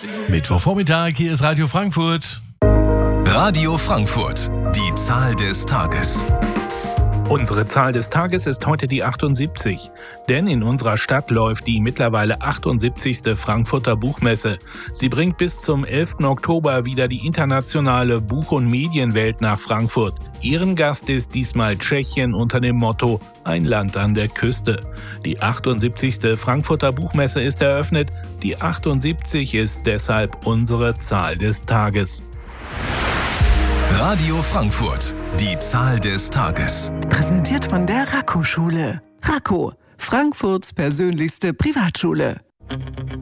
Mittwochvormittag, hier ist Radio Frankfurt. Radio Frankfurt, die Zahl des Tages. Unsere Zahl des Tages ist heute die 78, denn in unserer Stadt läuft die mittlerweile 78. Frankfurter Buchmesse. Sie bringt bis zum 11. Oktober wieder die internationale Buch- und Medienwelt nach Frankfurt. Ehrengast ist diesmal Tschechien unter dem Motto »Ein Land an der Küste«. Die 78. Frankfurter Buchmesse ist eröffnet. Die 78 ist deshalb unsere Zahl des Tages. Radio Frankfurt, die Zahl des Tages. Präsentiert von der Racco-Schule. Racco, Frankfurts persönlichste Privatschule.